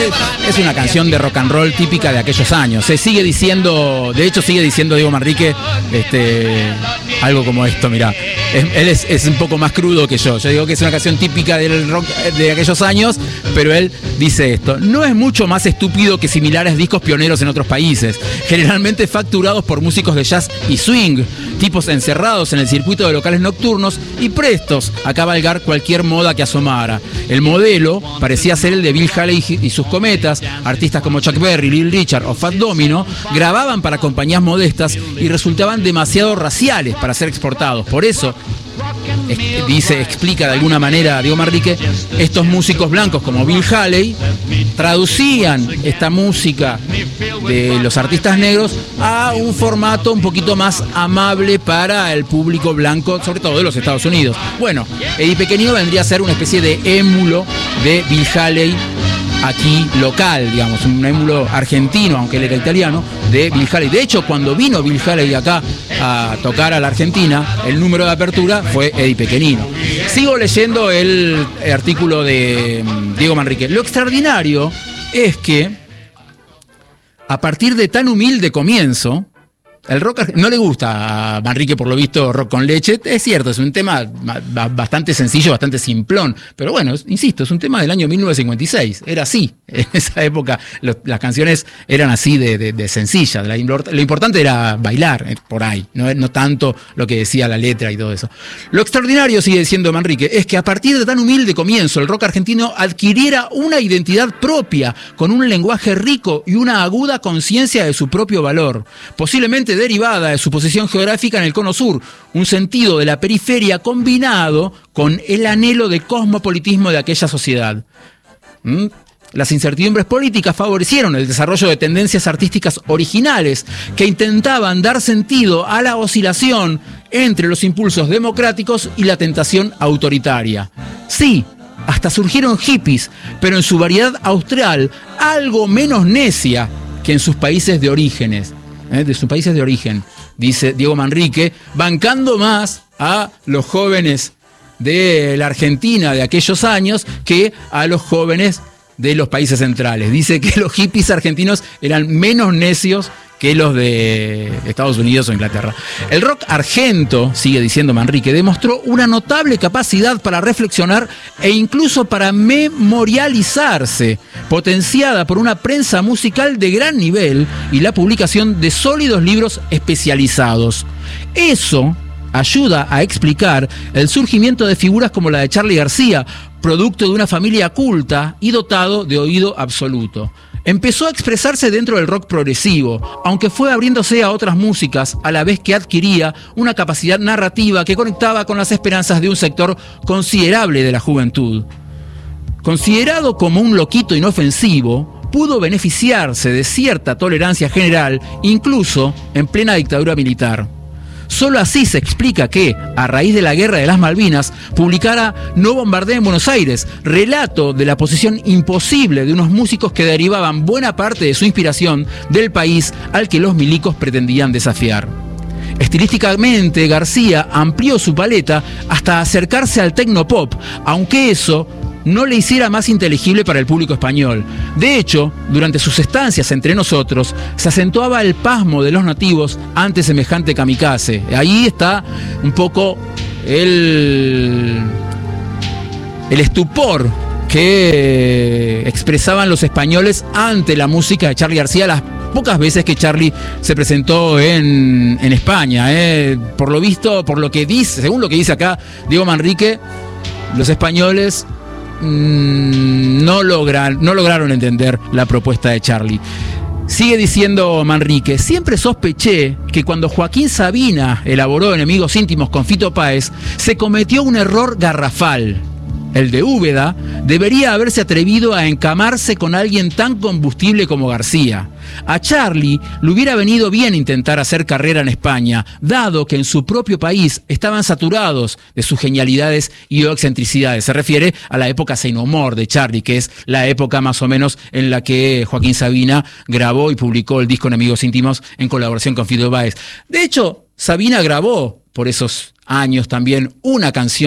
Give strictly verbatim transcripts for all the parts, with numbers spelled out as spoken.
Manrique es una canción de rock and roll típica de aquellos años. Se sigue diciendo, de hecho sigue diciendo Diego Manrique este, algo como esto, mirá. Es, él es, es un poco más crudo que yo. Yo digo que es una canción típica del rock de aquellos años, pero él dice esto: no es mucho más estúpido que similares discos pioneros en otros países, generalmente facturados por músicos de jazz y swing, tipos encerrados en el circuito de locales nocturnos y prestos a cabalgar cualquier moda que asomara. El modelo parecía ser el de Bill Haley y sus cometas. Artistas como Chuck Berry, Little Richard o Fat Domino grababan para compañías modestas y resultaban demasiado raciales para ser exportados. Por eso, dice, explica de alguna manera Diego Manrique, estos músicos blancos como Bill Haley traducían esta música de los artistas negros a un formato un poquito más amable para el público blanco, sobre todo de los Estados Unidos. Bueno, Eddie Pequenino vendría a ser una especie de émulo de Bill Haley aquí local, digamos, un émulo argentino, aunque él era italiano, de Bill Haley. De hecho, cuando vino Bill Haley acá a tocar a la Argentina, el número de apertura fue Eddie Pequenino. Sigo leyendo el artículo de Diego Manrique. Lo extraordinario es que, a partir de tan humilde comienzo, el rock no le gusta a Manrique, por lo visto, rock con leche. Es cierto, es un tema bastante sencillo, bastante simplón. Pero bueno, insisto, es un tema del año mil novecientos cincuenta y seis. Era así. En esa época los, las canciones eran así de, de, de sencillas. La, lo importante era bailar por ahí, no, no tanto lo que decía la letra y todo eso. Lo extraordinario, sigue diciendo Manrique, es que a partir de tan humilde comienzo, el rock argentino adquiriera una identidad propia, con un lenguaje rico y una aguda conciencia de su propio valor. Posiblemente derivada de su posición geográfica en el cono sur, un sentido de la periferia combinado con el anhelo de cosmopolitismo de aquella sociedad. ¿Mm? Las incertidumbres políticas favorecieron el desarrollo de tendencias artísticas originales que intentaban dar sentido a la oscilación entre los impulsos democráticos y la tentación autoritaria. Sí, hasta surgieron hippies, pero en su variedad austral, algo menos necia que en sus países de orígenes. ¿eh? De sus países de origen, dice Diego Manrique, bancando más a los jóvenes de la Argentina de aquellos años que a los jóvenes de los países centrales. Dice que los hippies argentinos eran menos necios que los de Estados Unidos o Inglaterra. El rock argento, sigue diciendo Manrique, demostró una notable capacidad para reflexionar e incluso para memorializarse, potenciada por una prensa musical de gran nivel y la publicación de sólidos libros especializados. Eso ayuda a explicar el surgimiento de figuras como la de Charly García, producto de una familia culta y dotado de oído absoluto. Empezó a expresarse dentro del rock progresivo, aunque fue abriéndose a otras músicas a la vez que adquiría una capacidad narrativa que conectaba con las esperanzas de un sector considerable de la juventud. Considerado como un loquito inofensivo, pudo beneficiarse de cierta tolerancia general, incluso en plena dictadura militar. Solo así se explica que, a raíz de la Guerra de las Malvinas, publicara No bombardeen en Buenos Aires, relato de la posición imposible de unos músicos que derivaban buena parte de su inspiración del país al que los milicos pretendían desafiar. Estilísticamente, García amplió su paleta hasta acercarse al tecnopop, aunque eso no le hiciera más inteligible para el público español. De hecho, durante sus estancias entre nosotros, se acentuaba el pasmo de los nativos ante semejante kamikaze. Ahí está un poco el, el estupor que expresaban los españoles ante la música de Charly García las pocas veces que Charly se presentó en, en España. Eh. Por lo visto, por lo que dice, según lo que dice acá Diego Manrique, los españoles No, logran, no lograron entender la propuesta de Charly. Sigue diciendo Manrique, siempre sospeché que cuando Joaquín Sabina elaboró Enemigos íntimos con Fito Páez, se cometió un error garrafal. El de Úbeda debería haberse atrevido a encamarse con alguien tan combustible como García. A Charly le hubiera venido bien intentar hacer carrera en España, dado que en su propio país estaban saturados de sus genialidades y excentricidades. Se refiere a la época Say No More de Charly, que es la época más o menos en la que Joaquín Sabina grabó y publicó el disco Enemigos íntimos en colaboración con Fito Páez. De hecho, Sabina grabó por esos años también una canción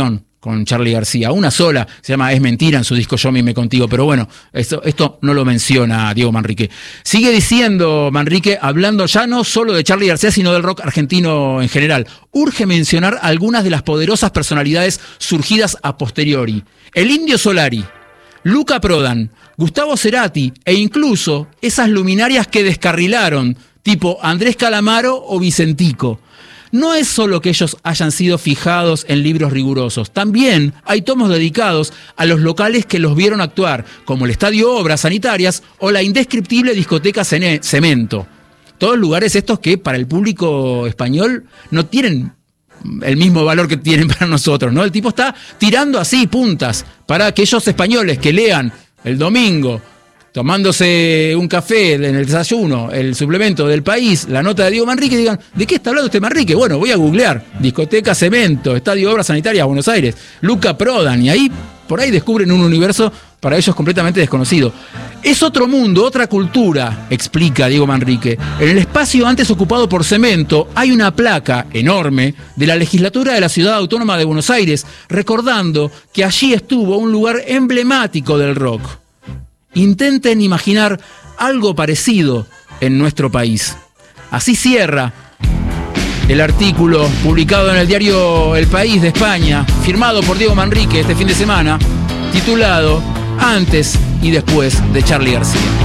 con Charly García, una sola, se llama Es Mentira en su disco Yo Mime Contigo, pero bueno, esto, esto no lo menciona Diego Manrique. Sigue diciendo Manrique, hablando ya no solo de Charly García, sino del rock argentino en general. Urge mencionar algunas de las poderosas personalidades surgidas a posteriori. El Indio Solari, Luca Prodan, Gustavo Cerati e incluso esas luminarias que descarrilaron, tipo Andrés Calamaro o Vicentico. No es solo que ellos hayan sido fijados en libros rigurosos, también hay tomos dedicados a los locales que los vieron actuar, como el Estadio Obras Sanitarias o la indescriptible discoteca Cemento. Todos lugares estos que para el público español no tienen el mismo valor que tienen para nosotros, ¿no? El tipo está tirando así puntas para aquellos españoles que lean el domingo, tomándose un café en el desayuno, el suplemento del País, la nota de Diego Manrique, y digan, ¿de qué está hablando este Manrique? Bueno, voy a googlear, discoteca Cemento, Estadio Obras Sanitarias, Buenos Aires, Luca Prodan, y ahí, por ahí descubren un universo para ellos completamente desconocido. Es otro mundo, otra cultura, explica Diego Manrique. En el espacio antes ocupado por Cemento hay una placa enorme de la legislatura de la Ciudad Autónoma de Buenos Aires, recordando que allí estuvo un lugar emblemático del rock. Intenten imaginar algo parecido en nuestro país. Así cierra el artículo publicado en el diario El País de España, firmado por Diego Manrique este fin de semana, titulado Antes y después de Charly García.